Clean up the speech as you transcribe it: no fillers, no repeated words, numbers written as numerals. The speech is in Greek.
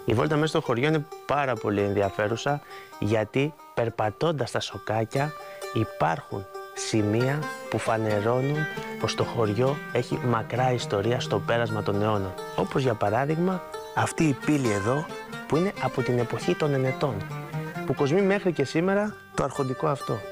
Η βόλτα μέσα στο χωριό είναι πάρα πολύ ενδιαφέρουσα, γιατί περπατώντας τα σοκάκια υπάρχουν σημεία που φανερώνουν πως το χωριό έχει μακρά ιστορία στο πέρασμα των αιώνων. Όπως για παράδειγμα αυτή η πύλη εδώ που είναι από την εποχή των Ενετών, που κοσμεί μέχρι και σήμερα το αρχοντικό αυτό.